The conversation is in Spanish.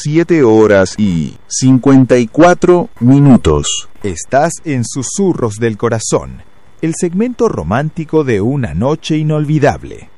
7 horas y 54 minutos. Estás en Susurros del Corazón, el segmento romántico de una noche inolvidable.